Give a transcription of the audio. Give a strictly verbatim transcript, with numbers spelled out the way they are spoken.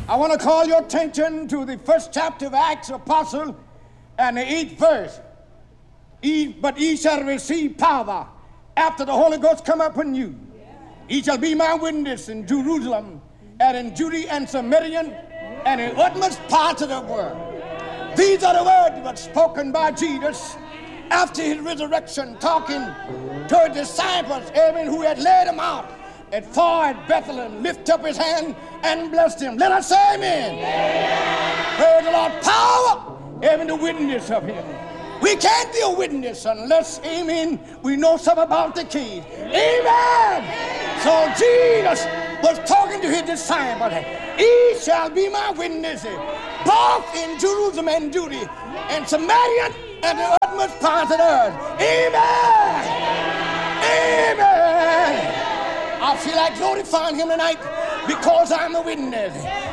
I want to call your attention to the first chapter of Acts of Apostle and the eighth verse. Ye, but ye shall receive power after the Holy Ghost come upon you. Ye shall be my witness in Jerusalem and in Judea and Samaria and in utmost parts of the world. These are the words that were spoken by Jesus after his resurrection, talking to his disciples, amen, who had led him out at far at Bethlehem, lift up his hand and blessed him. Let us say amen. Amen. Praise the Lord. Power, amen, the witness of him. We can't be a witness unless, amen, we know something about the keys. Amen. So Jesus was talking to his disciples. Ye shall be my witnesses, both in Jerusalem and Judea and Samaria and the utmost parts of the earth. Amen. Amen. I feel like glorifying him tonight because I'm a witness.